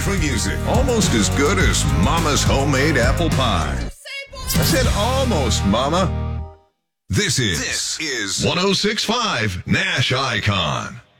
country music. Almost as good as Mama's homemade apple pie. I said almost, Mama. This is 106.5 Nash Icon.